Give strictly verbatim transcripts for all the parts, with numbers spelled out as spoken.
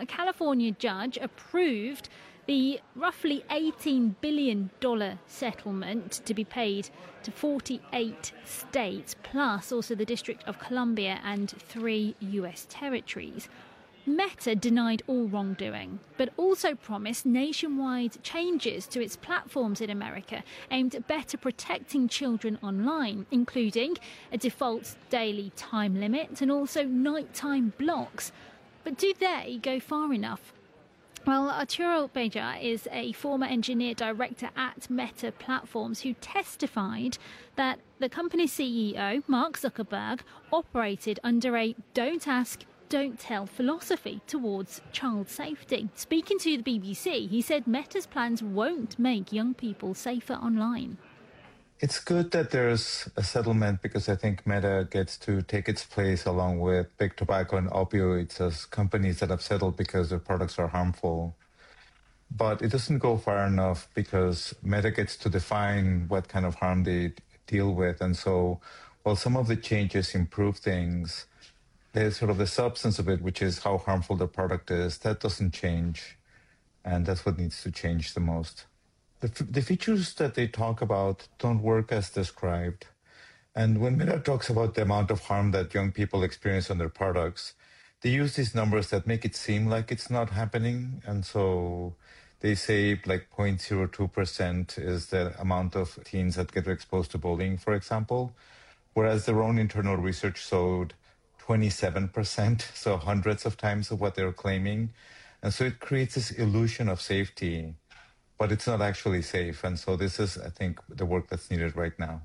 California judge approved the roughly eighteen billion dollars settlement to be paid to forty-eight states, plus also the District of Columbia and three U S territories. Meta denied all wrongdoing, but also promised nationwide changes to its platforms in America aimed at better protecting children online, including a default daily time limit and also nighttime blocks. But do they go far enough? Well, Arturo Beja is a former engineer director at Meta Platforms who testified that the company's C E O, Mark Zuckerberg, operated under a don't ask, don't tell philosophy towards child safety. Speaking to the B B C, he said Meta's plans won't make young people safer online. It's good that there's a settlement because I think Meta gets to take its place along with big tobacco and opioids as companies that have settled because their products are harmful. But it doesn't go far enough because Meta gets to define what kind of harm they deal with. And so while some of the changes improve things, there's sort of the substance of it, which is how harmful the product is. That doesn't change. And that's what needs to change the most. The, f- the features that they talk about don't work as described. And when Meta talks about the amount of harm that young people experience on their products, they use these numbers that make it seem like it's not happening. And so they say like zero point zero two percent is the amount of teens that get exposed to bullying, for example, whereas their own internal research showed twenty-seven percent, so hundreds of times of what they're claiming. And so it creates this illusion of safety, but it's not actually safe. And so this is, I think, the work that's needed right now.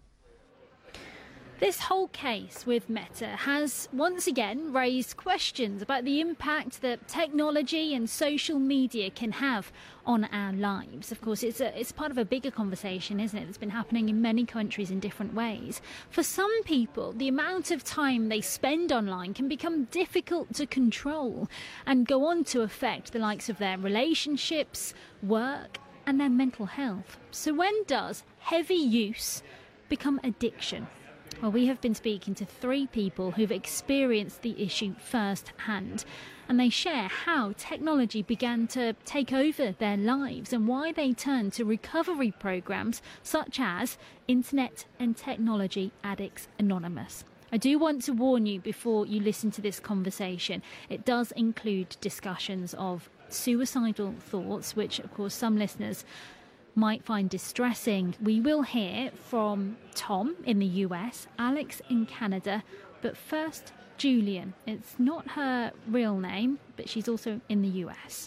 This whole case with Meta has once again raised questions about the impact that technology and social media can have on our lives. Of course, it's a, it's part of a bigger conversation, isn't it? It's been happening in many countries in different ways. For some people, the amount of time they spend online can become difficult to control and go on to affect the likes of their relationships, work, and their mental health. So when does heavy use become addiction? Well, we have been speaking to three people who've experienced the issue firsthand, and they share how technology began to take over their lives and why they turned to recovery programs such as Internet and Technology Addicts Anonymous. I do want to warn you before you listen to this conversation, it does include discussions of suicidal thoughts, which, of course, some listeners might find distressing. We will hear from Tom in the U S, Alex in Canada, but first, Julian. It's not her real name, but she's also in the U S.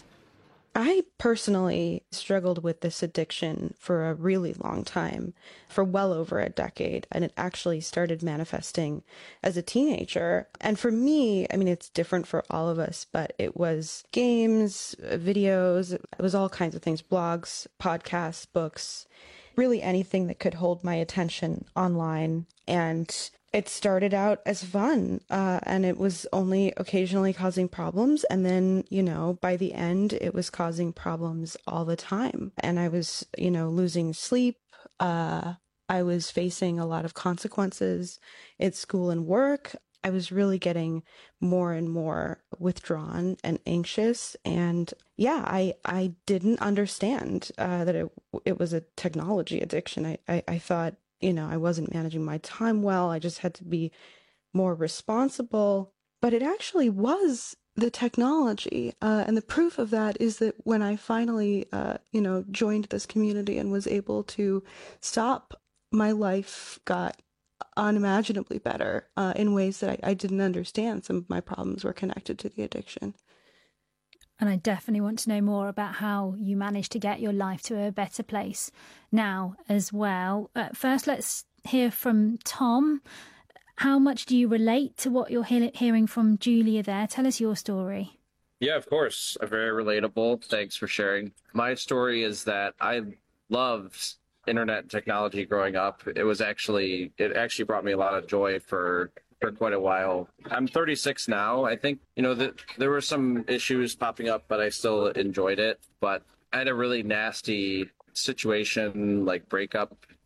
I personally struggled with this addiction for a really long time, for well over a decade, and it actually started manifesting as a teenager. And for me, I mean, it's different for all of us, but it was games, videos, it was all kinds of things, blogs, podcasts, books, really anything that could hold my attention online. And it started out as fun, uh, and it was only occasionally causing problems. And then, you know, by the end, it was causing problems all the time. And I was, you know, losing sleep. Uh, I was facing a lot of consequences at school and work. I was really getting more and more withdrawn and anxious. And yeah, I, I didn't understand uh, that it, it was a technology addiction. I, I, I thought, you know, I wasn't managing my time well. I just had to be more responsible. But it actually was the technology. Uh, and the proof of that is that when I finally, uh, you know, joined this community and was able to stop, my life got unimaginably better uh, in ways that I, I didn't understand. Some of my problems were connected to the addiction. And I definitely want to know more about how you managed to get your life to a better place now as well. Uh, first, let's hear from Tom. How much do you relate to what you're he- hearing from Julia there? Tell us your story. Yeah, of course. Very relatable. Thanks for sharing. My story is that I loved internet technology growing up. It was actually, it actually brought me a lot of joy for for quite a while. I'm thirty-six now. I think, you know, that there were some issues popping up, but I still enjoyed it. But I had a really nasty situation, like breakup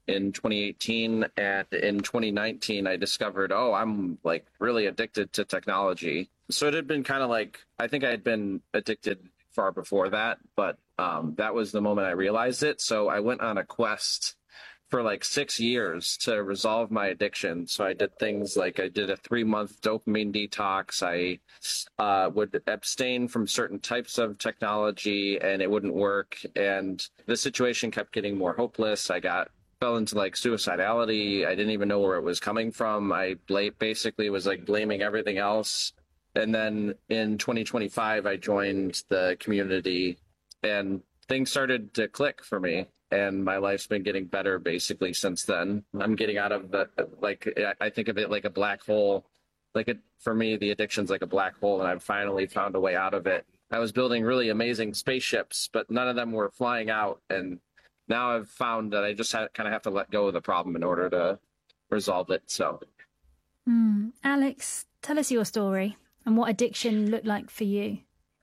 in twenty eighteen, and in twenty nineteen I discovered, oh, I'm like really addicted to technology. So it had been kind of like, I think I had been addicted far before that, but um, that was the moment I realized it. So I went on a quest for like six years to resolve my addiction. So I did things like I did a three month dopamine detox. I uh, would abstain from certain types of technology and it wouldn't work. And the situation kept getting more hopeless. I got fell into like suicidality. I didn't even know where it was coming from. I bla- basically was like blaming everything else. And then in twenty twenty-five, I joined the community and things started to click for me. And my life's been getting better basically since then. I'm getting out of the, like, I think of it like a black hole. Like, it, for me, the addiction's like a black hole, and I've finally found a way out of it. I was building really amazing spaceships, but none of them were flying out. And now I've found that I just ha- kind of have to let go of the problem in order to resolve it. So, mm. Alex, tell us your story and what addiction looked like for you.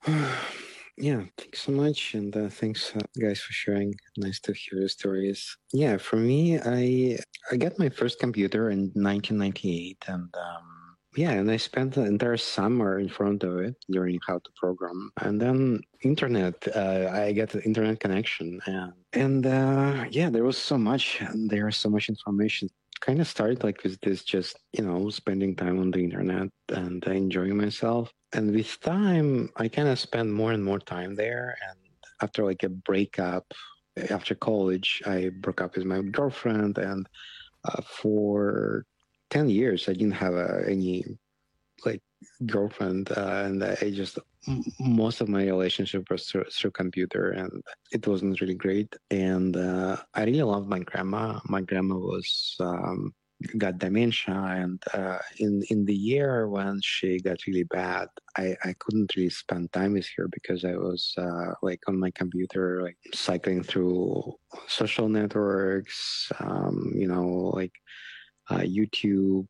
Yeah, thanks so much. And uh, thanks, uh, guys, for sharing. Nice to hear your stories. Yeah, for me, I I got my first computer in nineteen ninety-eight. And um, yeah, and I spent the entire summer in front of it learning how to program. And then internet, uh, I got the internet connection. And, and uh, yeah, there was so much. And there was so much information. Kind of started like with this just, you know, spending time on the internet and uh, enjoying myself. And with time, I kind of spent more and more time there. And after like a breakup, after college, I broke up with my girlfriend. And uh, for ten years, I didn't have uh, any like girlfriend. Uh, and I just, most of my relationship was through, through computer, and it wasn't really great. And uh, I really loved my grandma. My grandma was... Um, got dementia, and uh, in in the year when she got really bad, I, I couldn't really spend time with her because I was uh, like on my computer, like cycling through social networks, um, you know, like uh, YouTube,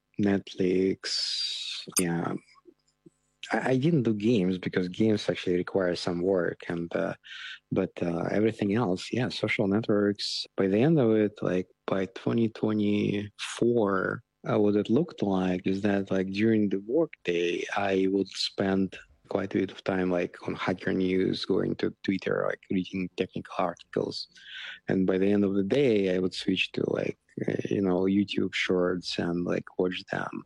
Netflix. Yeah, I, I didn't do games because games actually require some work, and uh, but uh, everything else, yeah, social networks. By the end of it, like by twenty twenty-four, uh, what it looked like is that like during the workday, I would spend quite a bit of time like on Hacker News, going to Twitter, like reading technical articles. And by the end of the day, I would switch to like, you know, YouTube shorts and like watch them.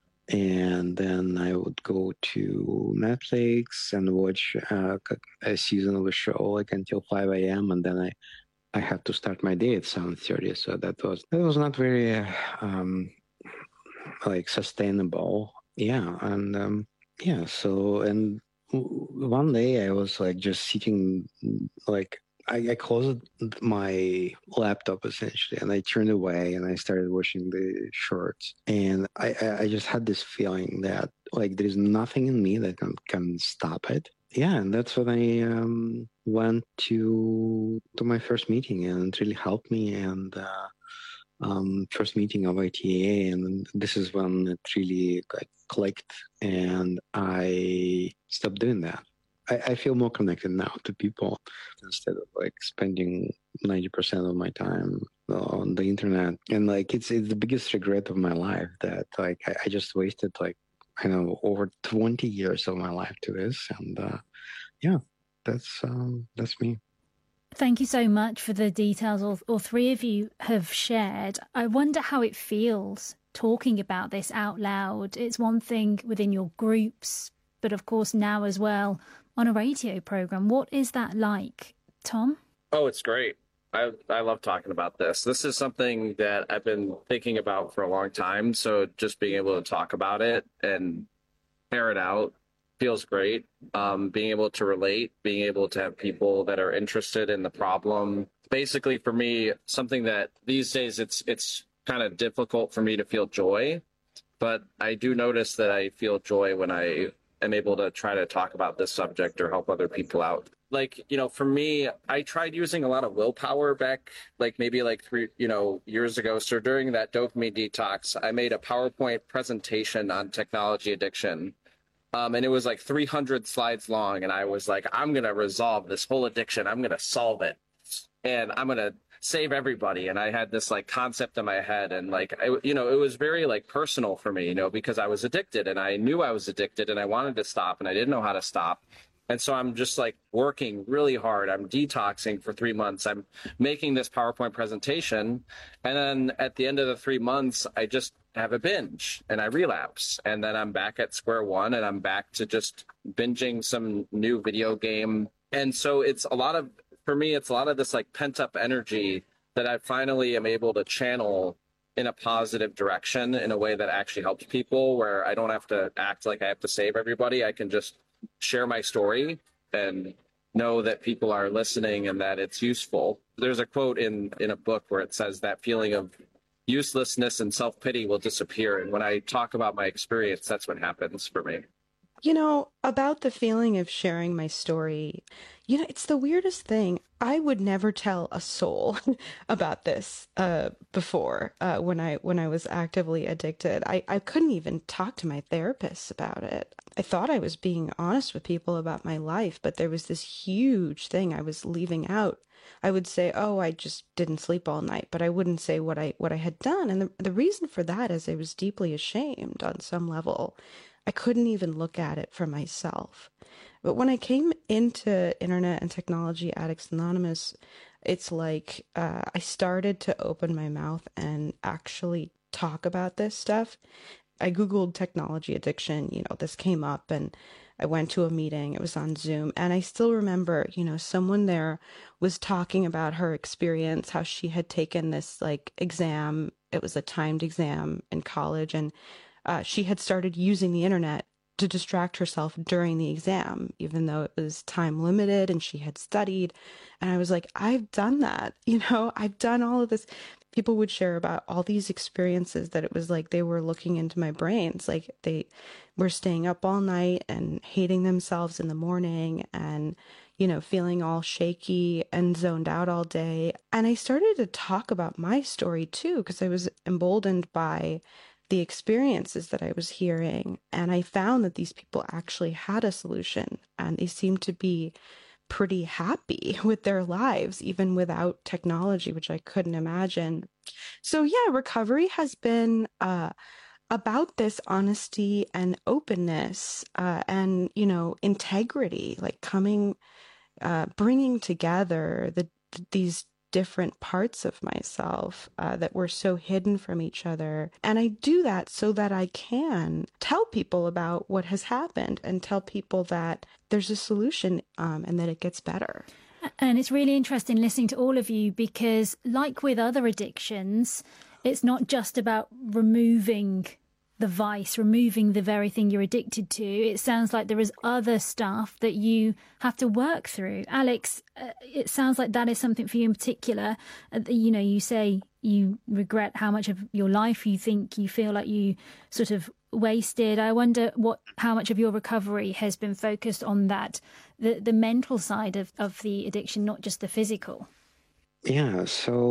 And then I would go to Netflix and watch uh, a season of a show like until five a.m. And then I, I had to start my day at seven thirty. So that was that was not very um, like sustainable. Yeah, and um, yeah. So and one day I was like just sitting like. I, I closed my laptop essentially, and I turned away, and I started watching the shorts. And I, I just had this feeling that like there is nothing in me that can, can stop it. Yeah, and that's when I um, went to to my first meeting, and it really helped me. And uh, um, first meeting of I T A, and this is when it really like clicked, and I stopped doing that. I, I feel more connected now to people instead of like spending ninety percent of my time on the internet. And like, it's, it's the biggest regret of my life that like, I, I just wasted like, I know, over twenty years of my life to this. And uh, yeah, that's, um, that's me. Thank you so much for the details all, all three of you have shared. I wonder how it feels talking about this out loud. It's one thing within your groups, but of course now as well on a radio program. What is that like, Tom? Oh, it's great. I I love talking about this. This is something that I've been thinking about for a long time. So just being able to talk about it and air it out feels great. Um, being able to relate, being able to have people that are interested in the problem. Basically, for me, something that these days it's it's kind of difficult for me to feel joy, but I do notice that I feel joy when I am able to try to talk about this subject or help other people out. Like, you know, for me, I tried using a lot of willpower back, like maybe like three, you know, years ago. So during that dopamine detox, I made a PowerPoint presentation on technology addiction. Um, and it was like three hundred slides long. And I was like, I'm going to resolve this whole addiction. I'm going to solve it. And I'm going to save everybody. And I had this like concept in my head, and like, I, you know, it was very like personal for me, you know, because I was addicted and I knew I was addicted and I wanted to stop and I didn't know how to stop. And so I'm just like working really hard. I'm detoxing for three months. I'm making this PowerPoint presentation. And then at the end of the three months, I just have a binge and I relapse. And then I'm back at square one and I'm back to just binging some new video game. And so it's a lot of, for me, it's a lot of this like pent up energy that I finally am able to channel in a positive direction in a way that actually helps people, where I don't have to act like I have to save everybody. I can just share my story and know that people are listening and that it's useful. There's a quote in, in a book where it says that feeling of uselessness and self-pity will disappear. And when I talk about my experience, that's what happens for me. You know, about the feeling of sharing my story, you know, it's the weirdest thing. I would never tell a soul about this uh, before uh, when I when I was actively addicted. I, I couldn't even talk to my therapist about it. I thought I was being honest with people about my life, but there was this huge thing I was leaving out. I would say, oh, I just didn't sleep all night, but I wouldn't say what I what I had done. And the, the reason for that is I was deeply ashamed on some level. I couldn't even look at it for myself. But when I came into Internet and Technology Addicts Anonymous, it's like uh, I started to open my mouth and actually talk about this stuff. I Googled technology addiction, you know, this came up, and I went to a meeting. It was on Zoom. And I still remember, you know, someone there was talking about her experience, how she had taken this like exam. It was a timed exam in college, and Uh, she had started using the internet to distract herself during the exam, even though it was time limited and she had studied. And I was like, I've done that. You know, I've done all of this. People would share about all these experiences that it was like they were looking into my brains. Like they were staying up all night and hating themselves in the morning and, you know, feeling all shaky and zoned out all day. And I started to talk about my story too, because I was emboldened by the experiences that I was hearing. And I found that these people actually had a solution, and they seemed to be pretty happy with their lives, even without technology, which I couldn't imagine. So yeah, recovery has been uh, about this honesty and openness uh, and, you know, integrity, like coming, uh, bringing together the these different parts of myself uh, that were so hidden from each other. And I do that so that I can tell people about what has happened and tell people that there's a solution um, and that it gets better. And it's really interesting listening to all of you, because like with other addictions, it's not just about removing the vice, removing the very thing you're addicted to. It sounds like there is other stuff that you have to work through. Alex, uh, it sounds like that is something for you in particular. Uh, you know, you say you regret how much of your life you think you feel like you sort of wasted. I wonder what, how much of your recovery has been focused on that, the, the mental side of, of the addiction, not just the physical. Yeah,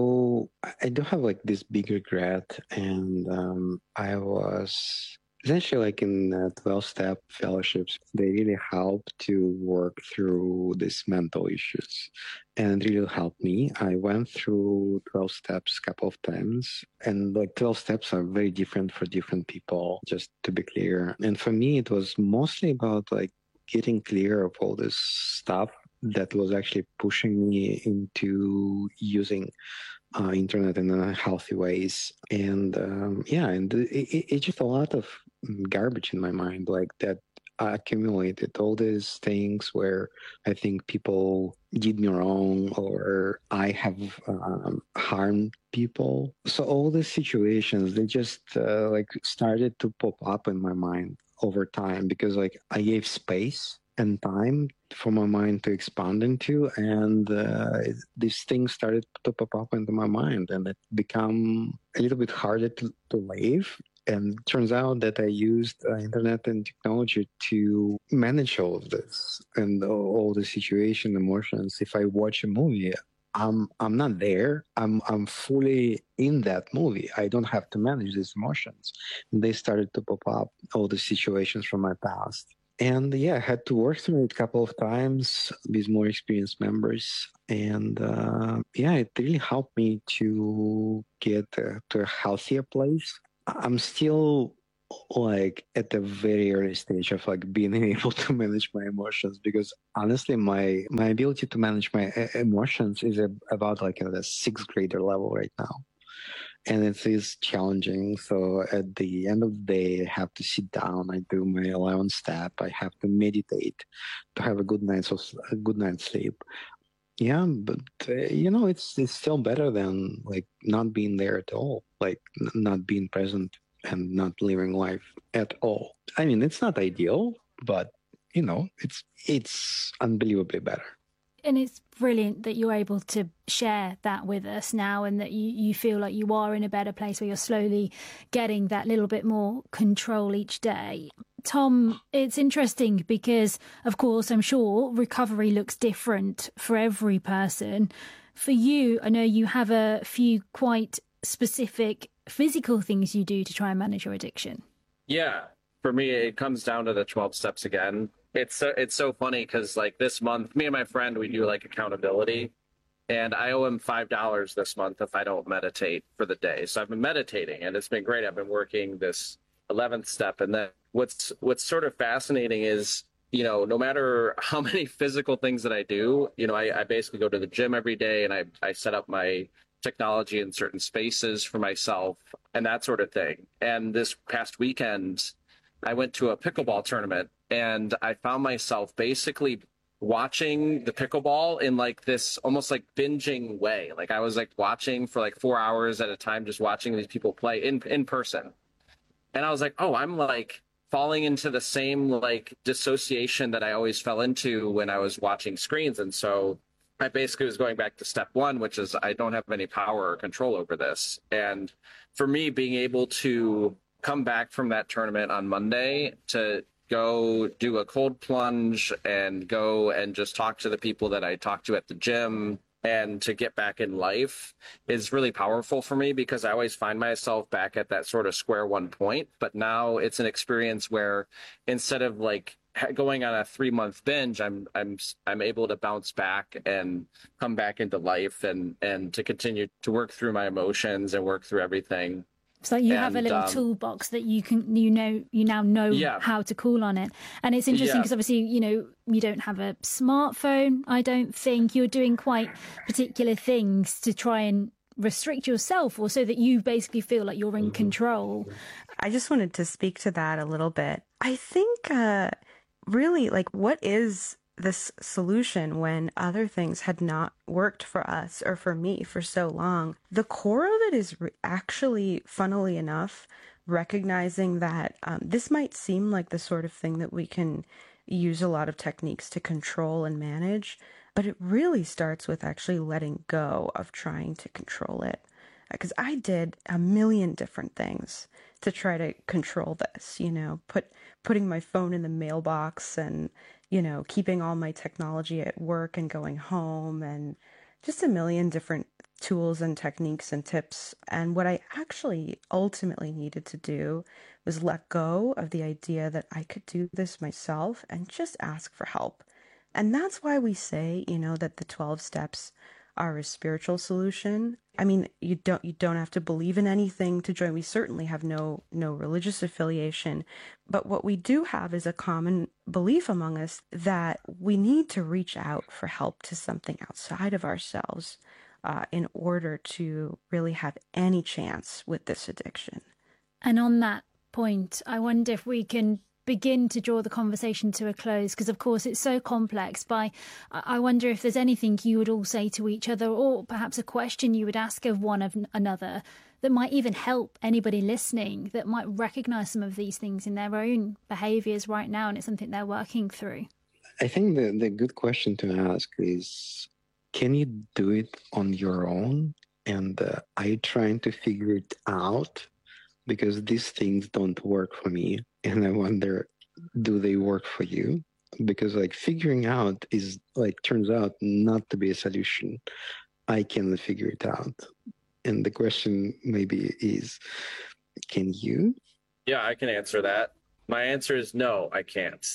so I do have like this big regret, and um, I was essentially like in uh, twelve-step fellowships. They really help to work through these mental issues, and it really helped me. I went through twelve steps a couple of times, and like twelve steps are very different for different people, just to be clear. And for me, it was mostly about like getting clear of all this stuff that was actually pushing me into using uh, internet in unhealthy ways. And um, yeah, and it, it, it's just a lot of garbage in my mind, like that I accumulated all these things where I think people did me wrong or I have um, harmed people. So all these situations, they just uh, like started to pop up in my mind over time, because like I gave space and time for my mind to expand into, and uh, these things started to pop up into my mind, and it became a little bit harder to, to live. And it turns out that I used uh, internet and technology to manage all of this and all, all the situation, emotions. If I watch a movie, I'm I'm not there. I'm I'm fully in that movie. I don't have to manage these emotions. And they started to pop up, all the situations from my past. And yeah, I had to work through it a couple of times with more experienced members. And uh, yeah, it really helped me to get uh, to a healthier place. I'm still like at the very early stage of like being able to manage my emotions, because honestly, my my ability to manage my emotions is a, about like at a sixth grader level right now. And it is challenging. So at the end of the day, I have to sit down. I do my eleven step. I have to meditate to have a good night's of, a good night's sleep. Yeah, but uh, you know, it's it's still better than like not being there at all, like n- not being present and not living life at all. I mean, it's not ideal, but you know, it's it's unbelievably better. And it's brilliant that you're able to share that with us now, and that you, you feel like you are in a better place where you're slowly getting that little bit more control each day. Tom, it's interesting because, of course, I'm sure recovery looks different for every person. For you, I know you have a few quite specific physical things you do to try and manage your addiction. Yeah, for me, it comes down to the twelve steps again. It's so, it's so funny because like this month, me and my friend, we do like accountability, and I owe him five dollars this month if I don't meditate for the day. So I've been meditating, and it's been great. I've been working this eleventh step, and then what's what's sort of fascinating is, you know, no matter how many physical things that I do, you know, I, I basically go to the gym every day, and I I set up my technology in certain spaces for myself and that sort of thing. And this past weekend, I went to a pickleball tournament, and I found myself basically watching the pickleball in like this almost like binging way. Like I was like watching for like four hours at a time, just watching these people play in in person. And I was like, oh, I'm like falling into the same like dissociation that I always fell into when I was watching screens. And so I basically was going back to step one, which is I don't have any power or control over this. And for me, being able to come back from that tournament on Monday to go do a cold plunge and go and just talk to the people that I talked to at the gym and to get back in life is really powerful for me, because I always find myself back at that sort of square one point. But now it's an experience where instead of like going on a three month binge, I'm I'm I'm able to bounce back and come back into life and and to continue to work through my emotions and work through everything. It's like you and, have a little um, toolbox that you can, you know, you now know yeah. how to call on it. And it's interesting because Yeah. obviously, you know, you don't have a smartphone. I don't think you're doing quite particular things to try and restrict yourself, or so that you basically feel like you're in control. I just wanted to speak to that a little bit. I think uh, really, like, what is this solution when other things had not worked for us or for me for so long? The core of it is re- actually, funnily enough, recognizing that um, this might seem like the sort of thing that we can use a lot of techniques to control and manage, but it really starts with actually letting go of trying to control it. Because I did a million different things to try to control this, you know, put putting my phone in the mailbox and, you know, keeping all my technology at work and going home, and just a million different tools and techniques and tips. And what I actually ultimately needed to do was let go of the idea that I could do this myself and just ask for help. And that's why we say, you know, that the twelve steps are a spiritual solution. I mean, you don't you don't have to believe in anything to join. We certainly have no no religious affiliation, but what we do have is a common belief among us that we need to reach out for help to something outside of ourselves uh, in order to really have any chance with this addiction. And on that point, I wonder if we can begin to draw the conversation to a close, because of course it's so complex. By I wonder if there's anything you would all say to each other, or perhaps a question you would ask of one of another that might even help anybody listening that might recognize some of these things in their own behaviors right now, and it's something they're working through. I think the, the good question to ask is, can you do it on your own? And uh, are you trying to figure it out? Because these things don't work for me. And I wonder, do they work for you? Because like figuring out is like, turns out not to be a solution. I cannot figure it out. And the question maybe is, can you? Yeah, I can answer that. My answer is no, I can't.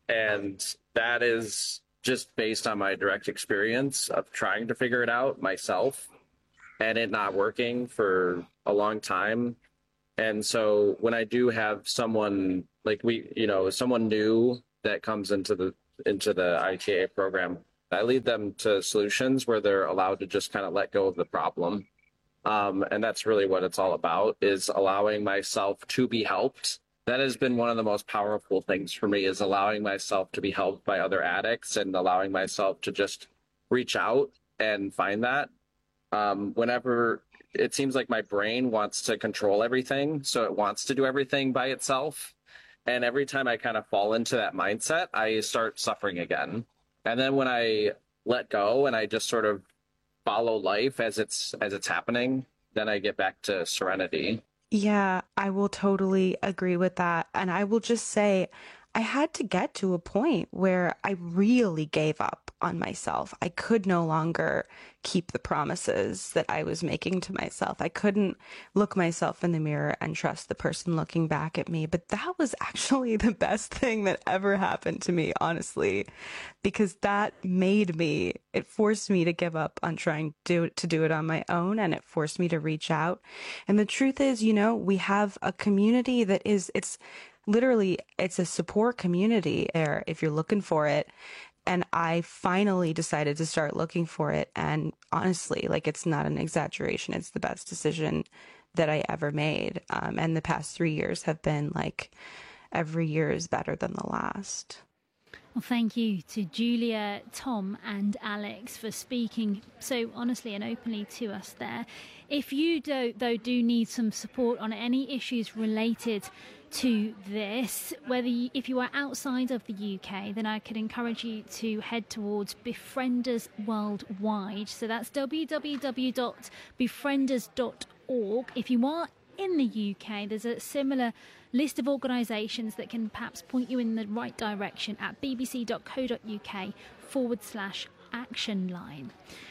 And that is just based on my direct experience of trying to figure it out myself and it not working for a long time. And so when I do have someone like we, you know, someone new that comes into the into the I T A program, I lead them to solutions where they're allowed to just kind of let go of the problem. Um, and that's really what it's all about, is allowing myself to be helped. That has been one of the most powerful things for me, is allowing myself to be helped by other addicts and allowing myself to just reach out and find that. Um, whenever it seems like my brain wants to control everything, so it wants to do everything by itself. And every time I kind of fall into that mindset, I start suffering again. And then when I let go and I just sort of follow life as it's as it's happening, then I get back to serenity. Yeah, I will totally agree with that. And I will just say, I had to get to a point where I really gave up on myself. I could no longer keep the promises that I was making to myself. I couldn't look myself in the mirror and trust the person looking back at me. But that was actually the best thing that ever happened to me, honestly, because that made me, it forced me to give up on trying to, to do it on my own, and it forced me to reach out. And the truth is, you know, we have a community that is, it's literally, it's a support community there if you're looking for it. And I finally decided to start looking for it. And honestly, like, it's not an exaggeration. It's the best decision that I ever made. Um, and the past three years have been like, every year is better than the last. Well, thank you to Julia, Tom and Alex for speaking so honestly and openly to us there. If you, do, though, do need some support on any issues related to this, whether you, if you are outside of the U K, then I could encourage you to head towards Befrienders Worldwide. So that's w w w dot befrienders dot org. If you are in the U K, there's a similar list of organisations that can perhaps point you in the right direction at bbc.co.uk forward slash action line.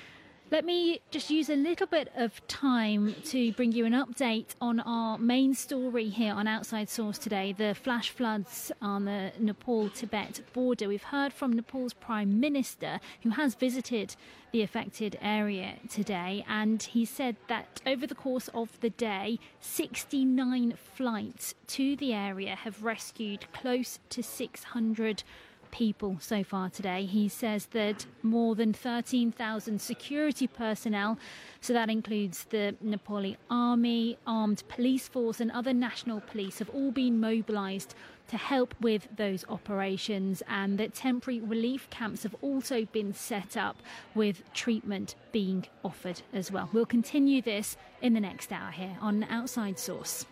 Let me just use a little bit of time to bring you an update on our main story here on Outside Source today, the flash floods on the Nepal-Tibet border. We've heard from Nepal's Prime Minister, who has visited the affected area today, and he said that over the course of the day, sixty-nine flights to the area have rescued close to six hundred people so far today. He says that more than thirteen thousand security personnel, so that includes the Nepali army, armed police force and other national police, have all been mobilised to help with those operations, and that temporary relief camps have also been set up with treatment being offered as well. We'll continue this in the next hour here on Outside Source.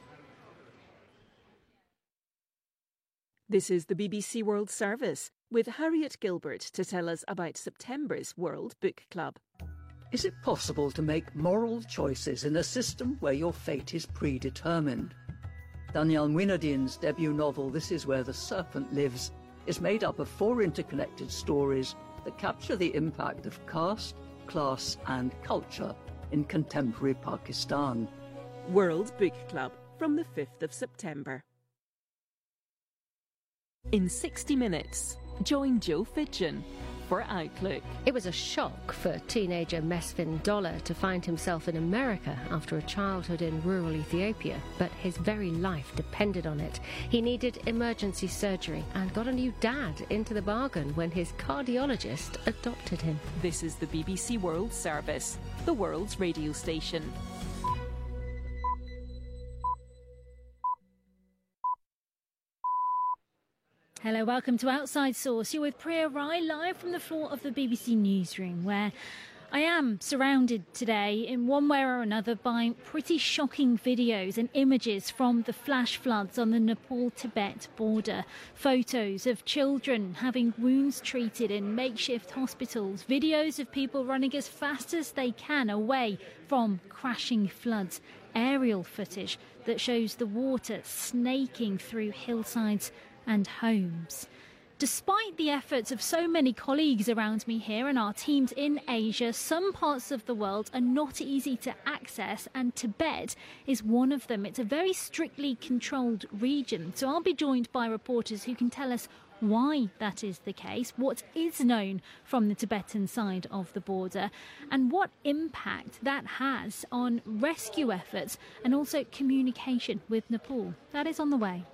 This is the B B C World Service with Harriet Gilbert to tell us about September's World Book Club. Is it possible to make moral choices in a system where your fate is predetermined? Danielle Muinadine's debut novel, This Is Where the Serpent Lives, is made up of four interconnected stories that capture the impact of caste, class and culture in contemporary Pakistan. World Book Club from the fifth of September. In sixty minutes, join Joe Fitchin for Outlook. It was a shock for teenager Mesfin Dollar to find himself in America after a childhood in rural Ethiopia, but his very life depended on it. He needed emergency surgery and got a new dad into the bargain when his cardiologist adopted him. This is the B B C World Service, the world's radio station. Hello, welcome to Outside Source. You're with Priya Rai, live from the floor of the B B C Newsroom, where I am surrounded today in one way or another by pretty shocking videos and images from the flash floods on the Nepal-Tibet border. Photos of children having wounds treated in makeshift hospitals. Videos of people running as fast as they can away from crashing floods. Aerial footage that shows the water snaking through hillsides and homes. Despite the efforts of so many colleagues around me here and our teams in Asia, some parts of the world are not easy to access, and Tibet is one of them. It's a very strictly controlled region, so I'll be joined by reporters who can tell us why that is the case, what is known from the Tibetan side of the border, and what impact that has on rescue efforts and also communication with Nepal. That is on the way.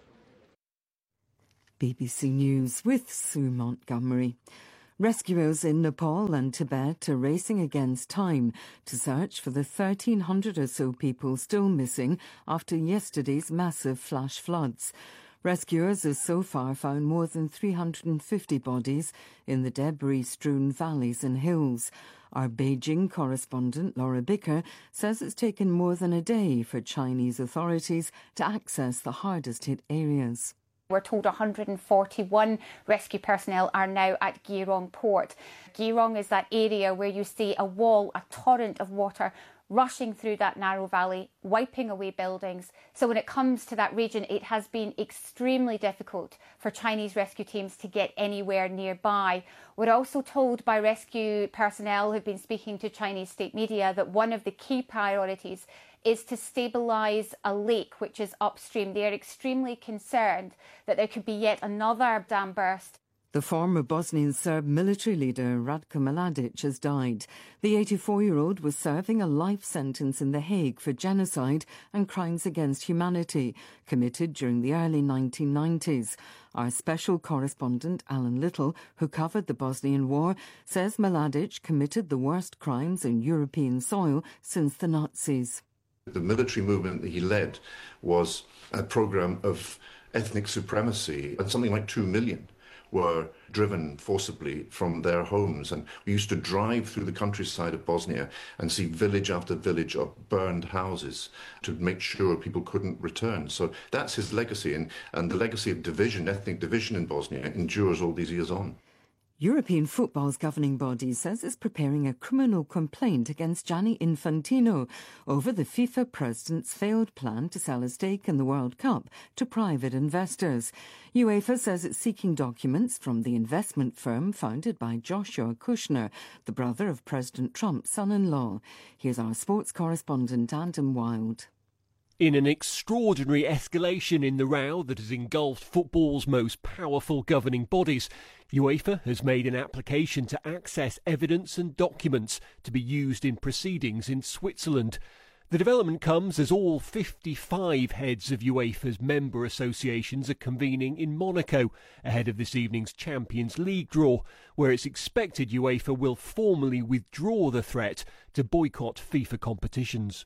B B C News with Sue Montgomery. Rescuers in Nepal and Tibet are racing against time to search for the thirteen hundred or so people still missing after yesterday's massive flash floods. Rescuers have so far found more than three hundred fifty bodies in the debris-strewn valleys and hills. Our Beijing correspondent Laura Bicker says it's taken more than a day for Chinese authorities to access the hardest-hit areas. We're told one hundred forty-one rescue personnel are now at Girong port. Girong is that area where you see a wall, a torrent of water rushing through that narrow valley, wiping away buildings. So when it comes to that region, it has been extremely difficult for Chinese rescue teams to get anywhere nearby. We're also told by rescue personnel who've been speaking to Chinese state media that one of the key priorities is to stabilise a lake which is upstream. They are extremely concerned that there could be yet another dam burst. The former Bosnian Serb military leader Ratko Mladic has died. The eighty-four-year-old was serving a life sentence in The Hague for genocide and crimes against humanity, committed during the early nineteen nineties. Our special correspondent Alan Little, who covered the Bosnian War, says Mladic committed the worst crimes on European soil since the Nazis. The military movement that he led was a program of ethnic supremacy, and something like two million were driven forcibly from their homes. And we used to drive through the countryside of Bosnia and see village after village of burned houses to make sure people couldn't return. So that's his legacy, and, and the legacy of division, ethnic division in Bosnia, endures all these years on. European football's governing body says it's preparing a criminal complaint against Gianni Infantino over the FIFA president's failed plan to sell a stake in the World Cup to private investors. UEFA says it's seeking documents from the investment firm founded by Joshua Kushner, the brother of President Trump's son-in-law. Here's our sports correspondent, Adam Wilde. In an extraordinary escalation in the row that has engulfed football's most powerful governing bodies, UEFA has made an application to access evidence and documents to be used in proceedings in Switzerland. The development comes as all fifty-five heads of UEFA's member associations are convening in Monaco ahead of this evening's Champions League draw, where it's expected UEFA will formally withdraw the threat to boycott FIFA competitions.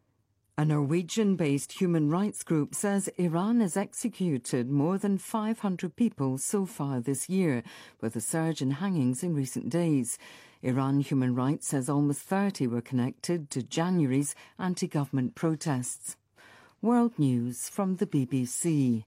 A Norwegian-based human rights group says Iran has executed more than five hundred people so far this year, with a surge in hangings in recent days. Iran Human Rights says almost thirty were connected to January's anti-government protests. World News from the B B C.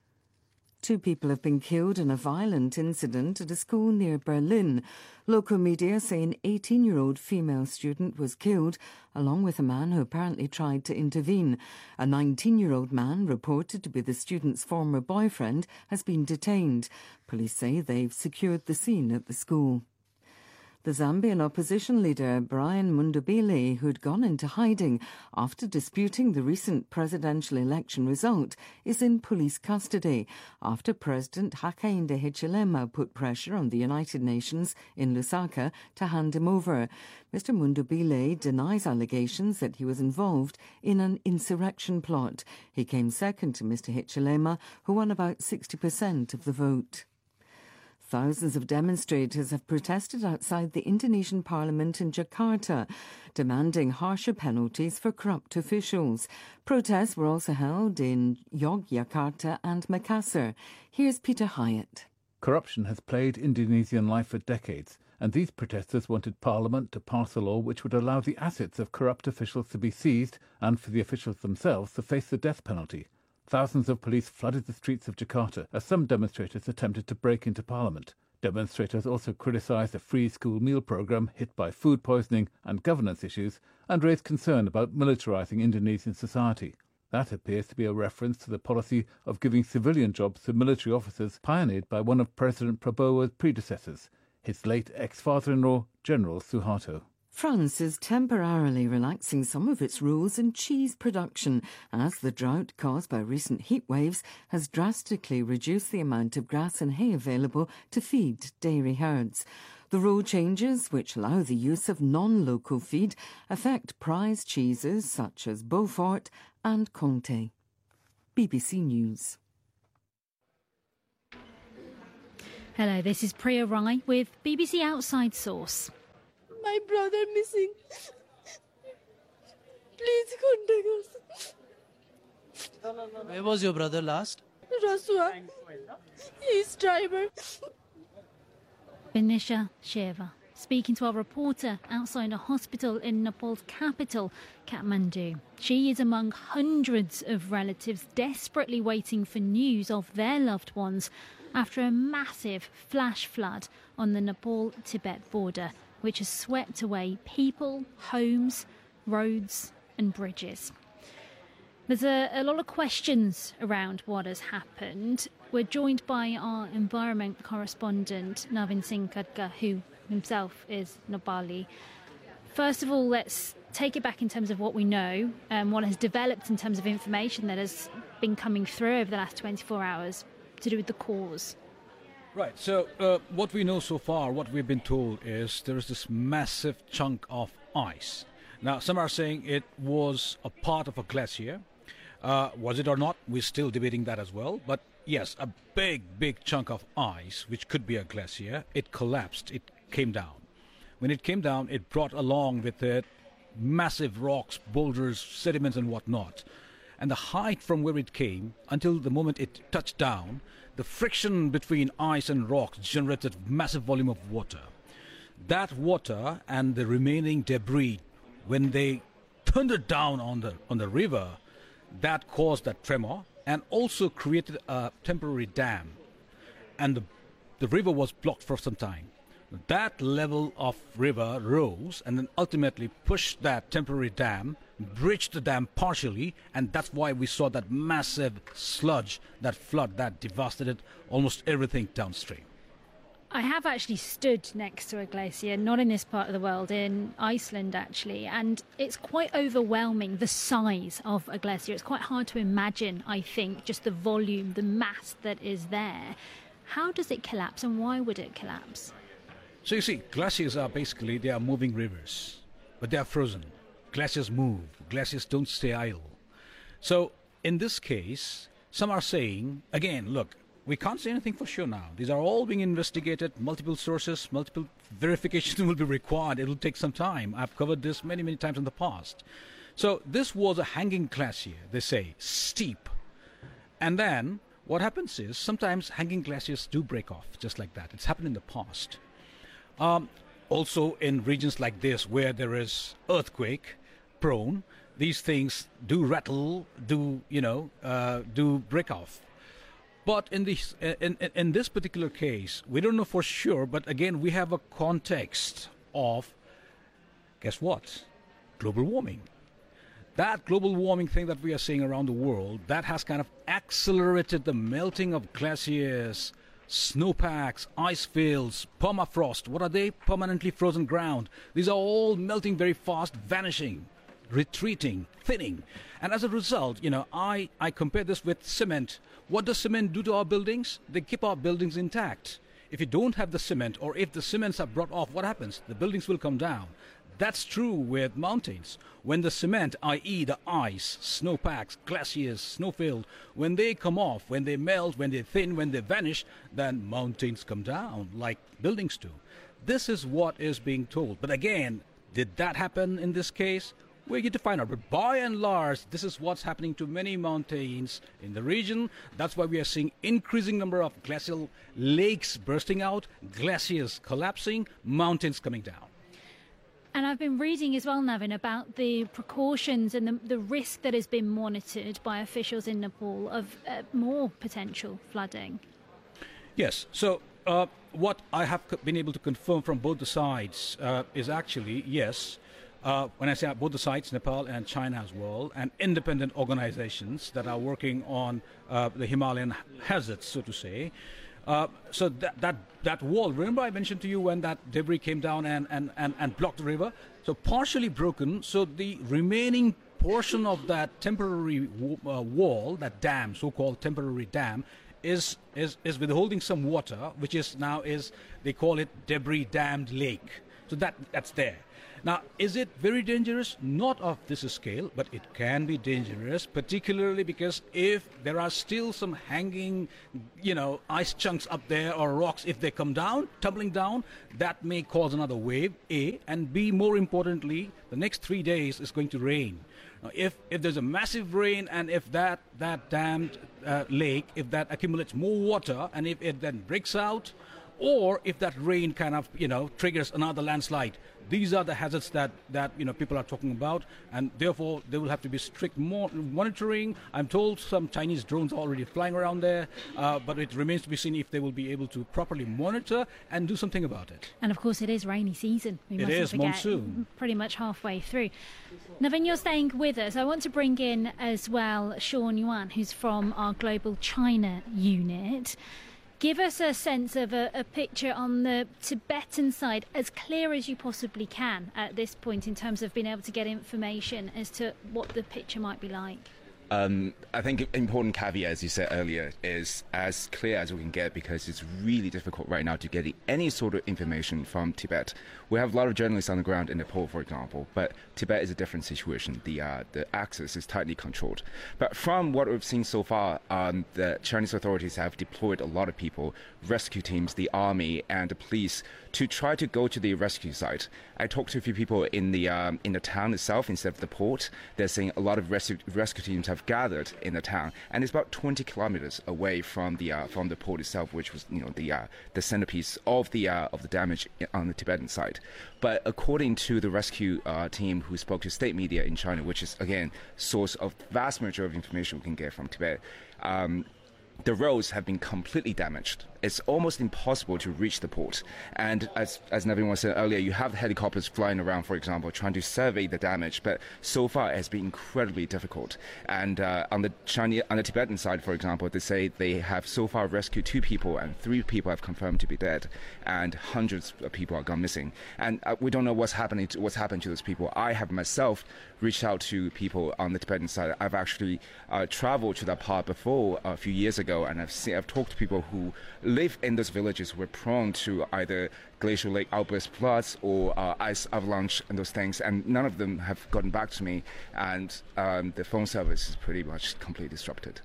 Two people have been killed in a violent incident at a school near Berlin. Local media say an eighteen-year-old female student was killed, along with a man who apparently tried to intervene. A nineteen-year-old man, reported to be the student's former boyfriend, has been detained. Police say they've secured the scene at the school. The Zambian opposition leader Brian Mundubile, who'd gone into hiding after disputing the recent presidential election result, is in police custody after President Hakainde Hichilema put pressure on the United Nations in Lusaka to hand him over. Mister Mundubile denies allegations that he was involved in an insurrection plot. He came second to Mister Hichilema, who won about sixty percent of the vote. Thousands of demonstrators have protested outside the Indonesian parliament in Jakarta, demanding harsher penalties for corrupt officials. Protests were also held in Yogyakarta and Makassar. Here's Peter Hyatt. Corruption has plagued Indonesian life for decades, and these protesters wanted Parliament to pass a law which would allow the assets of corrupt officials to be seized and for the officials themselves to face the death penalty. Thousands of police flooded the streets of Jakarta as some demonstrators attempted to break into Parliament. Demonstrators also criticised a free school meal programme hit by food poisoning and governance issues and raised concern about militarising Indonesian society. That appears to be a reference to the policy of giving civilian jobs to military officers pioneered by one of President Prabowo's predecessors, his late ex-father-in-law, General Suharto. France is temporarily relaxing some of its rules in cheese production as the drought caused by recent heat waves has drastically reduced the amount of grass and hay available to feed dairy herds. The rule changes, which allow the use of non-local feed, affect prized cheeses such as Beaufort and Comté. B B C News. Hello, this is Priya Rai with B B C Outside Source. My brother missing. Please contact us. Where was your brother last? Rasua. He's driver. Benisha Sheva, speaking to our reporter outside a hospital in Nepal's capital, Kathmandu. She is among hundreds of relatives desperately waiting for news of their loved ones after a massive flash flood on the Nepal-Tibet border, which has swept away people, homes, roads and bridges. There's a, a lot of questions around what has happened. We're joined by our environment correspondent, Navin Singh Khadka, who himself is Nepali. First of all, let's take it back in terms of what we know and what has developed in terms of information that has been coming through over the last twenty-four hours to do with the cause. Right, so uh, what we know so far, what we've been told is there is this massive chunk of ice. Now, some are saying it was a part of a glacier. Uh, was it or not? We're still debating that as well. But yes, a big, big chunk of ice, which could be a glacier, it collapsed, it came down. When it came down, it brought along with it massive rocks, boulders, sediments and whatnot. And the height from where it came until the moment it touched down, the friction between ice and rocks generated massive volume of water. That water and the remaining debris, when they thundered down on the on the river, that caused that tremor and also created a temporary dam. And the, the river was blocked for some time. That level of river rose and then ultimately pushed that temporary dam, bridged the dam partially, and that's why we saw that massive sludge, that flood that devastated almost everything downstream. I have actually stood next to a glacier, not in this part of the world, in Iceland actually, and it's quite overwhelming, the size of a glacier. It's quite hard to imagine, I think, just the volume, the mass that is there. How does it collapse and why would it collapse? So you see, glaciers are basically, they are moving rivers, but they are frozen. Glaciers move, glaciers don't stay idle. So in this case, some are saying, again, look, we can't say anything for sure now. These are all being investigated, multiple sources, multiple verification will be required. It will take some time. I've covered this many, many times in the past. So this was a hanging glacier, they say, steep. And then what happens is sometimes hanging glaciers do break off, just like that. It's happened in the past. Um, also in regions like this where there is earthquake prone, these things do rattle, do, you know, uh, do break off. But in this, in, in, in this particular case, we don't know for sure, but again, we have a context of, guess what? Global warming. That global warming thing that we are seeing around the world, that has kind of accelerated the melting of glaciers, snowpacks, ice fields, permafrost. What are they? Permanently frozen ground. These are all melting very fast, vanishing, retreating, thinning. And as a result, you know, I, I compare this with cement. What does cement do to our buildings? They keep our buildings intact. If you don't have the cement, or if the cements are brought off, what happens? The buildings will come down. That's true with mountains. When the cement, that is the ice, snowpacks, glaciers, snowfield, when they come off, when they melt, when they thin, when they vanish, then mountains come down like buildings do. This is what is being told. But again, did that happen in this case? We're yet to find out. But by and large, this is what's happening to many mountains in the region. That's why we are seeing increasing number of glacial lakes bursting out, glaciers collapsing, mountains coming down. And I've been reading as well, Navin, about the precautions and the, the risk that has been monitored by officials in Nepal of uh, more potential flooding. Yes. So uh, what I have been able to confirm from both the sides uh, is actually, yes, uh, when I say both the sides, Nepal and China as well, and independent organizations that are working on uh, the Himalayan hazards, so to say, Uh, so that, that that wall, remember I mentioned to you when that debris came down and, and, and, and blocked the river? So partially broken, so the remaining portion of that temporary w- uh, wall, that dam, so-called temporary dam, is, is is withholding some water, which is now is, they call it debris dammed lake. So that that's there. Now, is it very dangerous? Not of this scale, but it can be dangerous, particularly because if there are still some hanging, you know, ice chunks up there or rocks, if they come down, tumbling down, that may cause another wave, A. And B, more importantly, the next three days is going to rain. Now, if, if there's a massive rain and if that, that dammed uh, lake, if that accumulates more water and if it then breaks out, or if that rain kind of, you know, triggers another landslide. These are the hazards that, that, you know, people are talking about, and therefore there will have to be strict mo- monitoring. I'm told some Chinese drones are already flying around there, uh, but it remains to be seen if they will be able to properly monitor and do something about it. And of course it is rainy season. We it mustn't is, forget, monsoon. Pretty much halfway through. Navin, you're staying with us. I want to bring in as well Sean Yuan, who's from our Global China unit. Give us a sense of a, a picture on the Tibetan side, as clear as you possibly can at this point, in terms of being able to get information as to what the picture might be like. Um, I think an important caveat, as you said earlier, is as clear as we can get, because it's really difficult right now to get any sort of information from Tibet. We have a lot of journalists on the ground in Nepal, for example, but Tibet is a different situation. The uh, the access is tightly controlled. But from what we've seen so far, um, the Chinese authorities have deployed a lot of people, rescue teams, the army, and the police, to try to go to the rescue site. I talked to a few people in the um, in the town itself instead of the port. They're saying a lot of rescue rescue teams have gathered in the town, and it's about twenty kilometers away from the uh, from the port itself, which was, you know, the uh, the centerpiece of the uh, of the damage on the Tibetan side. But according to the rescue uh, team who spoke to state media in China, which is again source of vast majority of information we can get from Tibet, um, the roads have been completely damaged. It's almost impossible to reach the port. And as as Navin was saying earlier, you have helicopters flying around, for example, trying to survey the damage. But so far, it has been incredibly difficult. And uh, on the Chinese, on the Tibetan side, for example, they say they have so far rescued two people, and three people have confirmed to be dead, and hundreds of people are gone missing. And uh, we don't know what's happening to what's happened to those people. I have myself reached out to people on the Tibetan side. I've actually uh, traveled to that part before a few years ago, and I've seen, I've talked to people who live in those villages who were prone to either glacial lake outburst floods or uh, ice avalanche and those things, and none of them have gotten back to me, and um, the phone service is pretty much completely disrupted.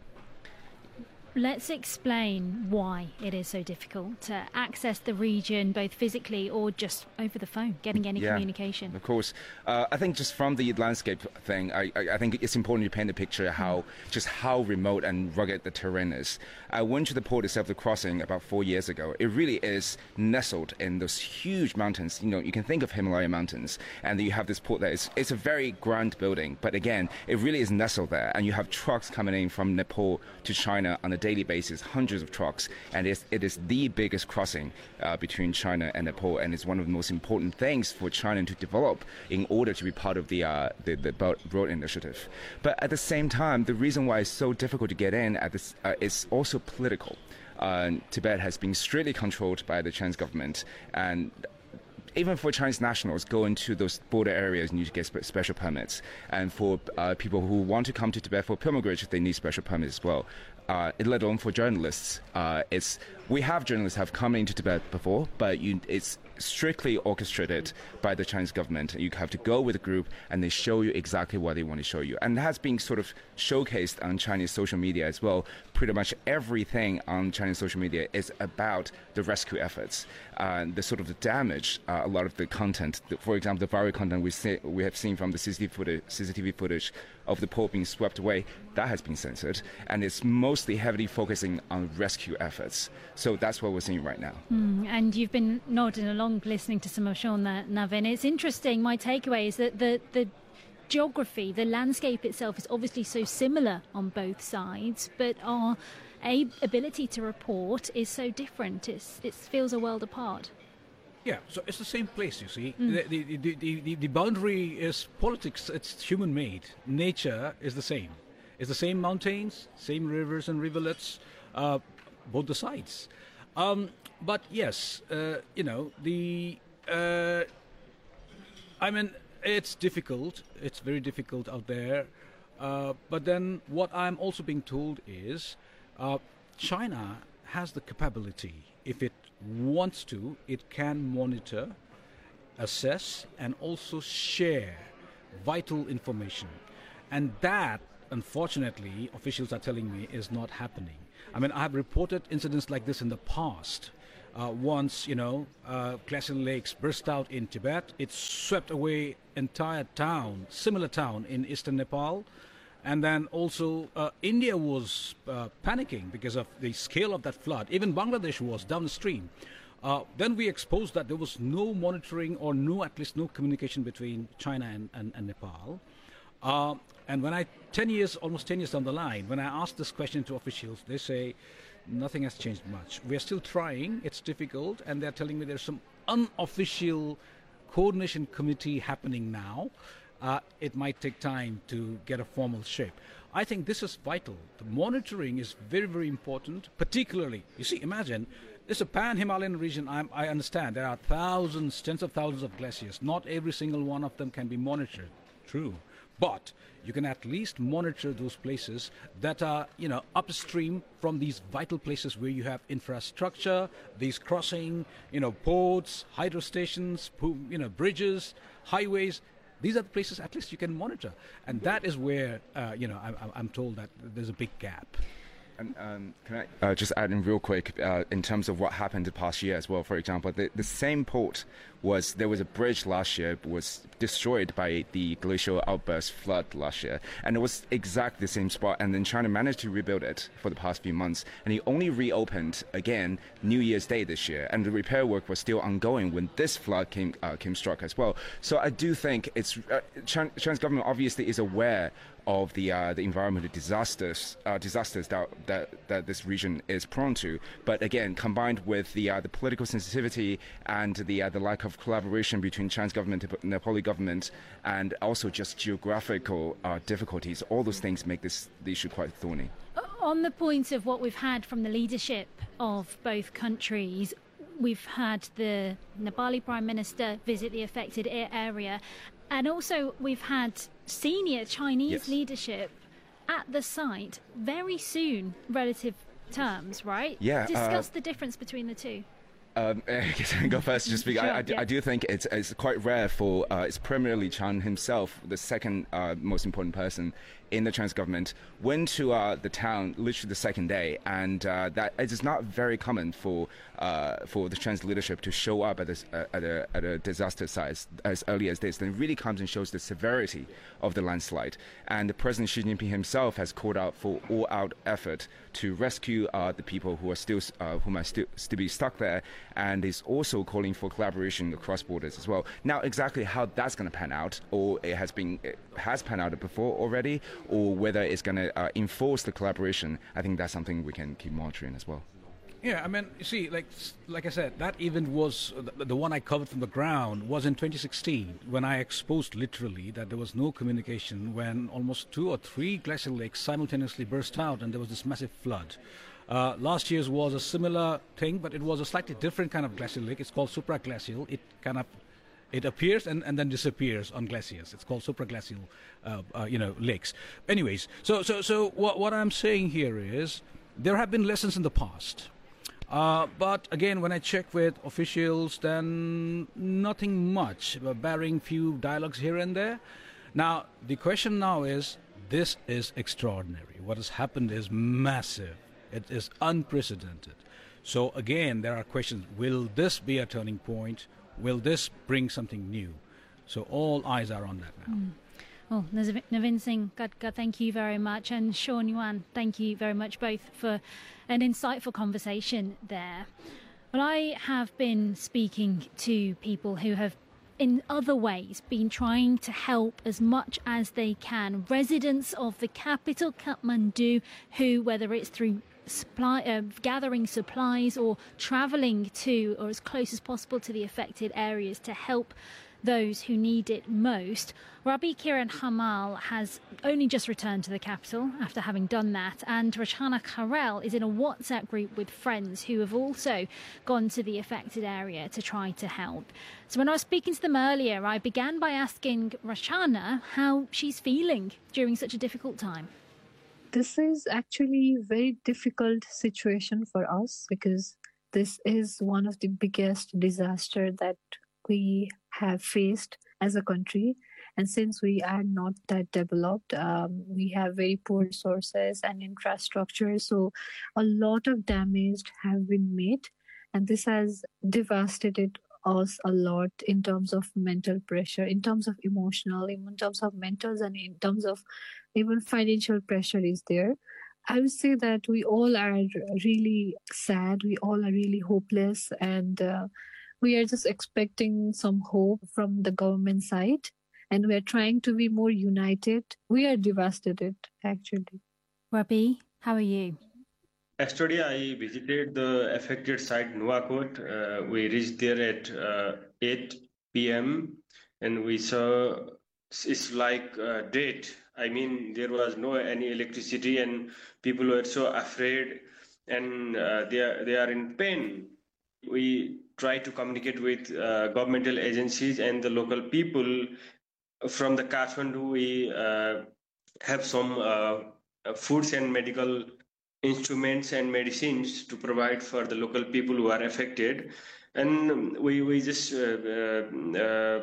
Let's explain why it is so difficult to access the region, both physically or just over the phone, getting any yeah, communication. Of course. Uh, I think just from the landscape thing, I, I, I think it's important to paint a picture how mm. just how remote and rugged the terrain is. I went to the port itself, the crossing, about four years ago. It really is nestled in those huge mountains. You know, you can think of Himalaya mountains, and you have this port there. It's, it's a very grand building, but again, it really is nestled there, and you have trucks coming in from Nepal to China on a daily basis, hundreds of trucks, and it's, it is the biggest crossing uh, between China and Nepal, and it's one of the most important things for China to develop in order to be part of the uh, the, the Belt Road Initiative. But at the same time, the reason why it's so difficult to get in at this uh, is also political. Uh, Tibet has been strictly controlled by the Chinese government, and even for Chinese nationals going to those border areas, you need to get spe- special permits. And for uh, people who want to come to Tibet for pilgrimage, they need special permits as well. Uh, let alone for journalists. Uh, it's we have journalists have come into Tibet before, but you, it's strictly orchestrated by the Chinese government. You have to go with a group, and they show you exactly what they want to show you. And it has been sort of showcased on Chinese social media as well. Pretty much everything on Chinese social media is about the rescue efforts, uh, the sort of the damage, uh, a lot of the content. The, for example, the viral content we see, we have seen from the C C T V footage, C C T V footage of the port being swept away, that has been censored, and it's mostly heavily focusing on rescue efforts. So that's what we're seeing right now. Mm, and you've been nodding along, listening to some of Sean there, Navin. It's interesting. My takeaway is that the the geography, the landscape itself, is obviously so similar on both sides, but our a- ability to report is so different. It's, it feels a world apart. Yeah, so it's the same place, you see. Mm. The, the, the, the, the, the boundary is politics, it's human-made. Nature is the same. It's the same mountains, same rivers and rivulets, uh, both the sides. Um, but yes, uh, you know, the... Uh, I mean, it's difficult. It's very difficult out there. Uh, but then what I'm also being told is uh, China has the capability, if it wants to, it can monitor, assess, and also share vital information. And that, unfortunately, officials are telling me, is not happening. I mean, I have reported incidents like this in the past. Uh, once, you know, uh, glacial lakes burst out in Tibet. It swept away entire town, similar town in eastern Nepal. And then also uh, India was uh, panicking because of the scale of that flood. Even Bangladesh was downstream. Uh, then we exposed that there was no monitoring or no, at least no communication between China and, and, and Nepal. Uh, and when I, ten years, almost ten years down the line, when I asked this question to officials, they say, nothing has changed much. We are still trying. It's difficult. And they're telling me there's some unofficial coordination committee happening now. Uh, it might take time to get a formal shape. I think this is vital. The monitoring is very, very important, particularly, you see, imagine, it's a pan-Himalayan region. I'm, I understand there are thousands, tens of thousands of glaciers. Not every single one of them can be monitored. True. But you can at least monitor those places that are, you know, upstream from these vital places where you have infrastructure, these crossing, you know, ports, hydro stations, you know, bridges, highways. These are the places at least you can monitor. And that is where, uh, you know, I, I'm told that there's a big gap. And um, can I uh, just add in real quick uh, in terms of what happened the past year as well? For example, the, the same port was there was a bridge last year was destroyed by the glacial outburst flood last year, and it was exactly the same spot. And then China managed to rebuild it for the past few months, and it only reopened again New Year's Day this year, and the repair work was still ongoing when this flood came uh, came struck as well. So I do think it's uh, China, China's government obviously is aware of the uh, the environmental disasters uh, disasters that, that that this region is prone to, but again, combined with the uh, the political sensitivity and the uh, the lack of collaboration between China's government and the Nepali government, and also just geographical uh, difficulties, all those things make this the issue quite thorny. On the point of what we've had from the leadership of both countries, we've had the Nepali Prime Minister visit the affected area, and also we've had senior Chinese yes. leadership at the site very soon, relative terms, right? Yeah. Discuss uh, the difference between the two. Um, I guess I can go first. Just because sure, I, I, do, yeah. I do think it's it's quite rare for uh, it's primarily Chan himself, the second uh, most important person in the Chinese government, went to uh, the town literally the second day, and uh, that it is not very common for uh, for the Chinese leadership to show up at a, at a at a disaster site as early as this. Then it really comes and shows the severity of the landslide. And the President Xi Jinping himself has called out for all-out effort to rescue uh, the people who are still uh, who might still still be stuck there, and is also calling for collaboration across borders as well. Now, exactly how that's going to pan out, or it has been it has panned out before already, or whether it's going to uh, enforce the collaboration, I think that's something we can keep monitoring as well. Yeah, I mean, you see, like like I said, that event was, the, the one I covered from the ground was in twenty sixteen, when I exposed literally that there was no communication when almost two or three glacial lakes simultaneously burst out and there was this massive flood. Uh, last year's was a similar thing, but it was a slightly different kind of glacial lake. It's called supraglacial. It kind of It appears and, and then disappears on glaciers. It's called supraglacial, uh, uh, you know, lakes. Anyways, so so so what what I'm saying here is there have been lessons in the past, uh, but again, when I check with officials, then nothing much, barring few dialogues here and there. Now the question now is, this is extraordinary. What has happened is massive. It is unprecedented. So again, there are questions. Will this be a turning point? Will this bring something new? So all eyes are on that now. Mm. Well, Navin Singh Gadkar, thank you very much. And Sean Yuan, thank you very much both for an insightful conversation there. Well, I have been speaking to people who have in other ways been trying to help as much as they can. Residents of the capital, Kathmandu, who, whether it's through supply, uh, gathering supplies or travelling to or as close as possible to the affected areas to help those who need it most. Rabih Kiran Hamal has only just returned to the capital after having done that, and Rachana Karel is in a WhatsApp group with friends who have also gone to the affected area to try to help. So when I was speaking to them earlier, I began by asking Rachana how she's feeling during such a difficult time. This is actually a very difficult situation for us because this is one of the biggest disasters that we have faced as a country. And since we are not that developed, um, we have very poor resources and infrastructure. So a lot of damage have been made. And this has devastated us a lot in terms of mental pressure, in terms of emotional, in terms of mental, and in terms of even financial pressure is there. I would say that we all are really sad. We all are really hopeless. And uh, we are just expecting some hope from the government side, and we are trying to be more united. We are devastated, actually. Rabih, how are you? Yesterday, I visited the affected site, Nuwakot. Uh, we reached there at uh, eight p.m. and we saw it's like uh, dead. I mean, there was no any electricity, and people were so afraid, and uh, they are they are in pain. We try to communicate with uh, governmental agencies and the local people. From the Kathmandu, we uh, have some uh, foods and medical instruments and medicines to provide for the local people who are affected. And we, we just uh, uh, uh,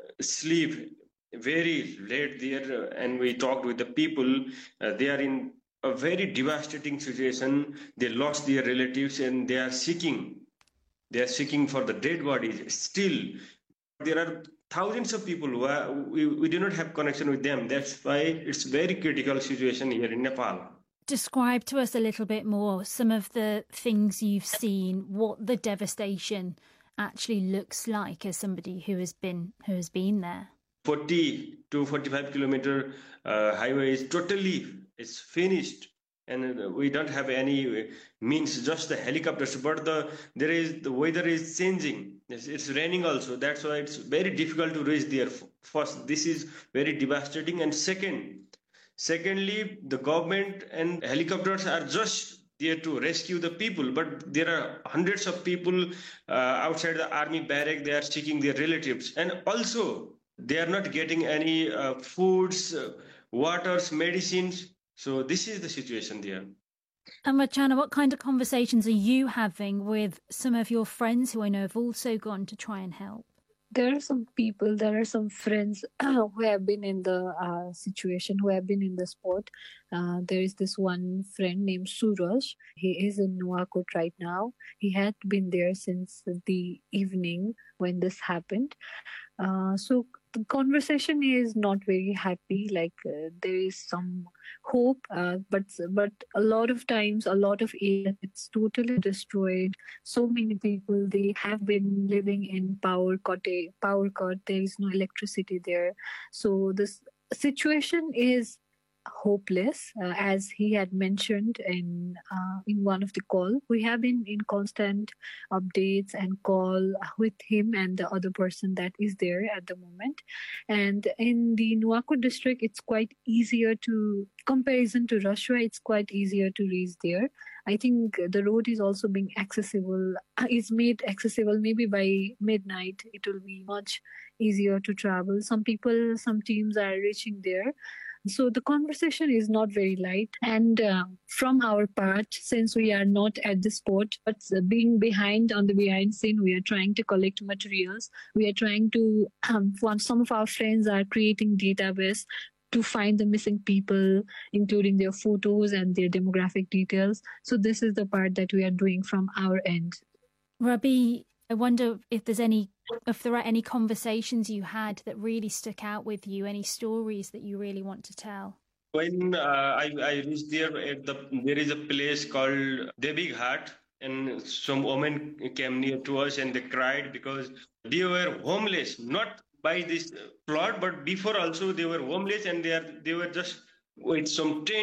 sleep very late there, and we talked with the people. Uh, they are in a very devastating situation. They lost their relatives and they are seeking. They are seeking for the dead bodies. Still, there are thousands of people who are, we, we do not have connection with them. That's why it's a very critical situation here in Nepal. Describe to us a little bit more some of the things you've seen, what the devastation actually looks like as somebody who has been who has been there. forty to forty-five kilometer uh, highway is totally it's finished, and we don't have any means, just the helicopters. But the there is the weather is changing. It's, it's raining also. That's why it's very difficult to reach there. First, this is very devastating, and second, secondly, the government and helicopters are just there to rescue the people, but there are hundreds of people uh, outside the army barrack. They are seeking their relatives, and also they are not getting any uh, foods, uh, waters, medicines. So this is the situation there. And Rachana, what kind of conversations are you having with some of your friends who I know have also gone to try and help? There are some people, there are some friends who have been in the uh, situation, who have been in the spot. Uh, there is this one friend named Suraj. He is in Nuwakot right now. He had been there since the evening when this happened. Uh, so the conversation is not very happy. Like uh, there is some hope, uh, but but a lot of times, a lot of area it's totally destroyed. So many people, they have been living in power cut. Power cut. There is no electricity there. So this situation is hopeless, uh, as he had mentioned in uh, in one of the call. We have been in constant updates and call with him and the other person that is there at the moment. And in the Nuwakot district, it's quite easier to, comparison to Russia, it's quite easier to reach there. I think the road is also being accessible, is made accessible maybe by midnight. It will be much easier to travel. Some people, some teams are reaching there. So the conversation is not very light. And uh, from our part, since we are not at the spot, but being behind on the behind scene, we are trying to collect materials. We are trying to, um, some of our friends are creating database to find the missing people, including their photos and their demographic details. So this is the part that we are doing from our end. Rabih, I wonder if there's any, if there are any conversations you had that really stuck out with you, any stories that you really want to tell. When uh, I, I reached there, at the there is a place called Devi Ghat, and some women came near to us and they cried because they were homeless, not by this flood, but before also they were homeless, and they are they were just with some tents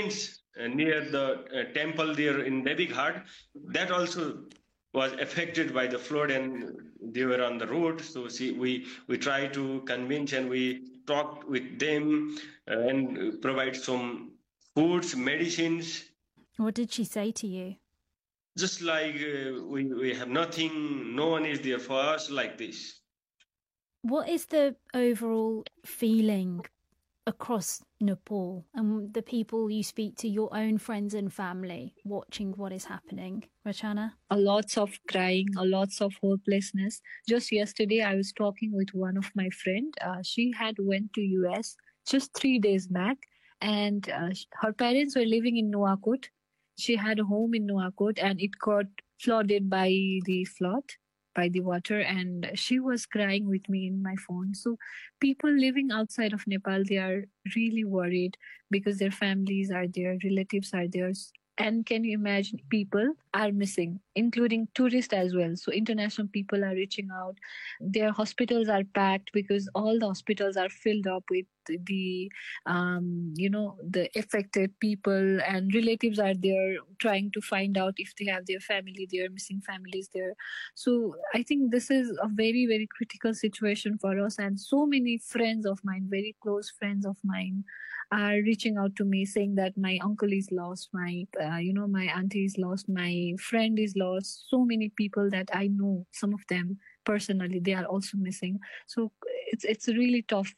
uh, near the uh, temple there in Devi Ghat, that also was affected by the flood, and they were on the road. So see, we we try to convince and we talked with them uh, and provide some foods, medicines. What did she say to you? Just like uh, we we have nothing, no one is there for us, like this. What is the overall feeling across Nepal and the people you speak to, your own friends and family, watching what is happening? Rachana? A lots of crying, a lots of hopelessness. Just yesterday, I was talking with one of my friend. Uh, she had went to U S just three days back, and uh, her parents were living in Nuwakot. She had a home in Nuwakot, and it got flooded by the flood, by the water, and she was crying with me in my phone. So people living outside of Nepal, they are really worried because their families are there, relatives are there. And can you imagine, people are missing, including tourists as well. So international people are reaching out. Their hospitals are packed because all the hospitals are filled up with the, um, you know, the affected people, and relatives are there trying to find out if they have their family there, missing families there. So I think this is a very, very critical situation for us. And so many friends of mine, very close friends of mine, are reaching out to me saying that my uncle is lost, my, uh, you know, my auntie is lost, my friend is lost. So many people that I know, some of them personally, they are also missing. So it's it's really tough.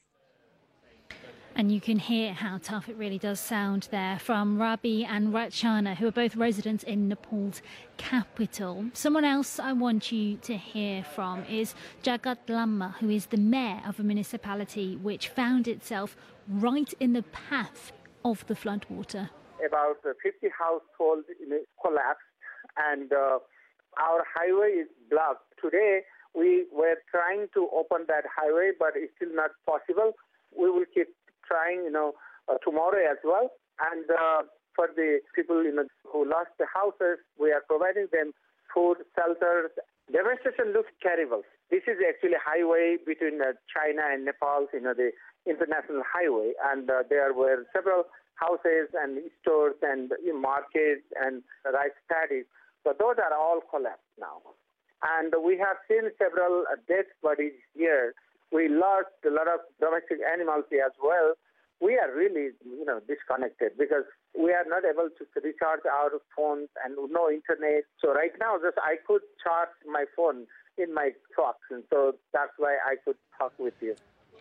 And you can hear how tough it really does sound there from Rabi and Rachana, who are both residents in Nepal's capital. Someone else I want you to hear from is Jagat Lamma, who is the mayor of a municipality which found itself right in the path of the floodwater. About fifty households collapsed, and uh, our highway is blocked. Today, we were trying to open that highway, but it's still not possible. We will keep trying, you know, uh, tomorrow as well. And uh, for the people, you know, who lost the houses, we are providing them food, shelters. Devastation looks terrible. This is actually a highway between uh, China and Nepal, you know, the international highway. And uh, there were several houses and stores and uh, markets and rice paddies. So those are all collapsed now. And we have seen several uh, dead bodies here. We lost a lot of domestic animals as well. We are really, you know, disconnected because we are not able to recharge our phones and no internet. So right now, just I could charge my phone in my truck, and so that's why I could talk with you.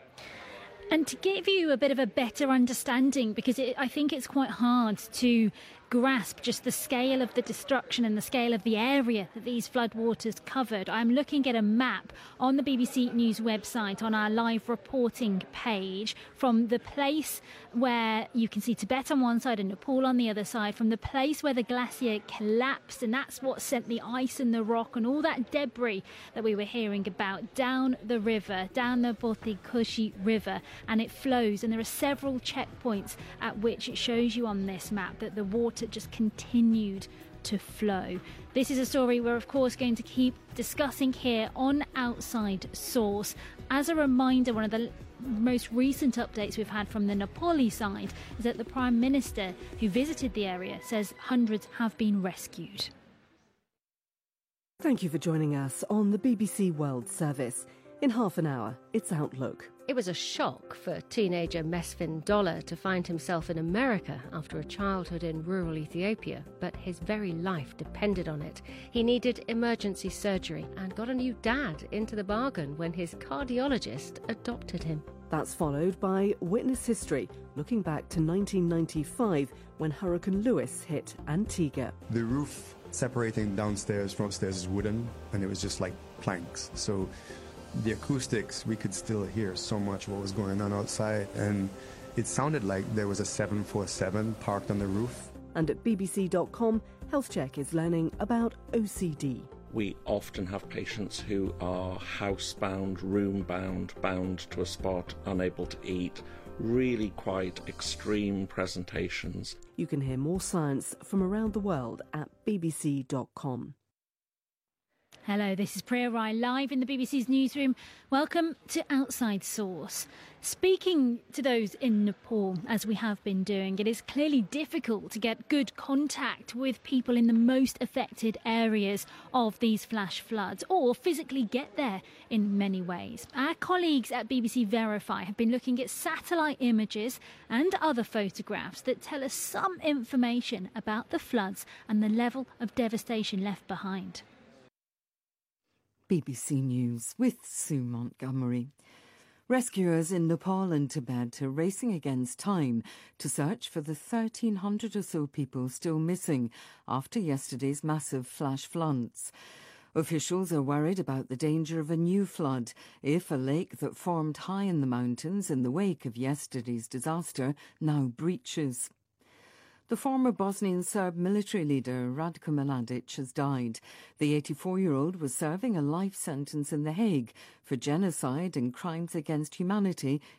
And to give you a bit of a better understanding, because it, I think it's quite hard to grasp just the scale of the destruction and the scale of the area that these floodwaters covered. I'm looking at a map on the B B C News website on our live reporting page from the place where you can see Tibet on one side and Nepal on the other side, from the place where the glacier collapsed, and that's what sent the ice and the rock and all that debris that we were hearing about down the river, down the Botikushi River, and it flows, and there are several checkpoints at which it shows you on this map that the water just continued to flow. This is a story we're of course going to keep discussing here on Outside Source. As a reminder, one of the most recent updates we've had from the Nepali side is that the Prime Minister who visited the area says hundreds have been rescued. Thank you for joining us on the B B C World Service. In half an hour, it's Outlook. It was a shock for teenager Mesfin Dollar to find himself in America after a childhood in rural Ethiopia, but his very life depended on it. He needed emergency surgery and got a new dad into the bargain when his cardiologist adopted him. That's followed by Witness History, looking back to nineteen ninety-five when Hurricane Lewis hit Antigua. The roof separating downstairs from upstairs is wooden, and it was just like planks. So the acoustics, we could still hear so much what was going on outside, and it sounded like there was a seven forty-seven parked on the roof. And at B B C dot com, HealthCheck is learning about O C D. We often have patients who are housebound, room-bound, bound to a spot, unable to eat, really quite extreme presentations. You can hear more science from around the world at B B C dot com. Hello, this is Priya Rai live in the B B C's newsroom. Welcome to Outside Source. Speaking to those in Nepal, as we have been doing, it is clearly difficult to get good contact with people in the most affected areas of these flash floods, or physically get there in many ways. Our colleagues at B B C Verify have been looking at satellite images and other photographs that tell us some information about the floods and the level of devastation left behind. B B C News with Sue Montgomery. Rescuers in Nepal and Tibet are racing against time to search for the thirteen hundred or so people still missing after yesterday's massive flash floods. Officials are worried about the danger of a new flood if a lake that formed high in the mountains in the wake of yesterday's disaster now breaches. The former Bosnian Serb military leader Ratko Mladic has died. The eighty-four-year-old was serving a life sentence in The Hague for genocide and crimes against humanity